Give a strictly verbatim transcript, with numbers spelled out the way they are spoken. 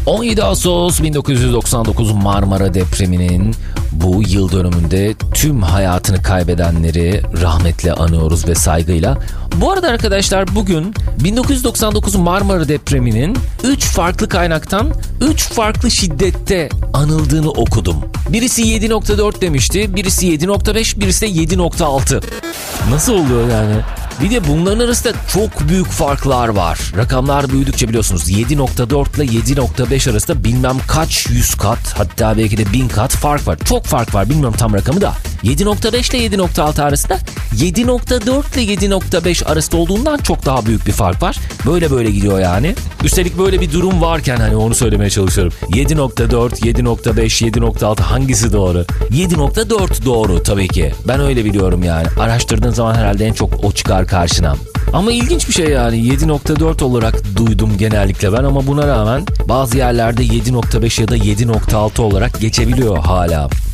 on yedi Ağustos bin dokuz yüz doksan dokuz Marmara depreminin bu yıl dönümünde tüm hayatını kaybedenleri rahmetle anıyoruz ve saygıyla. Bu arada arkadaşlar bugün bin dokuz yüz doksan dokuz Marmara depreminin üç farklı kaynaktan üç farklı şiddette anıldığını okudum. Birisi yedi nokta dört demişti, birisi yedi nokta beş, birisi de yedi nokta altı. Nasıl oluyor yani? Bir de bunların arasında çok büyük farklar var. Rakamlar büyüdükçe biliyorsunuz yedi nokta dört ile yedi nokta beş arasında bilmem kaç yüz kat, hatta belki de bin kat fark var. Çok fark var, bilmiyorum tam rakamı da. yedi nokta beş ile yedi nokta altı arasında yedi nokta dört ile yedi nokta beş arasında olduğundan çok daha büyük bir fark var. Böyle böyle gidiyor yani. Üstelik böyle bir durum varken hani onu söylemeye çalışıyorum. yedi nokta dört, yedi nokta beş, yedi nokta altı hangisi doğru? yedi nokta dört doğru tabii ki. Ben öyle biliyorum yani. Araştırdığın zaman herhalde en çok o çıkar karşına. Ama ilginç bir şey yani yedi nokta dört olarak duydum genellikle ben, ama buna rağmen bazı yerlerde yedi nokta beş ya da yedi nokta altı olarak geçebiliyor hala.